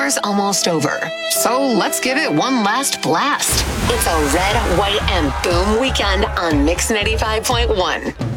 hour's almost over, so let's give it one last blast. It's a red, white, and boom weekend on Mix 95.1.